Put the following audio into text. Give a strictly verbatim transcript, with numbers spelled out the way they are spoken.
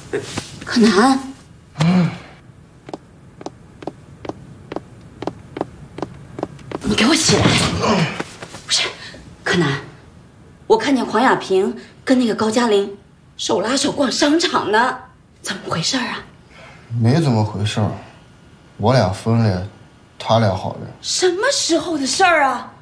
柯南，嗯，你给我起来！不是，柯南，我看见黄亚萍跟那个高嘉玲手拉手逛商场呢，怎么回事啊？ 没怎么回事，我俩分了，他俩好了。 什么时候的事儿啊？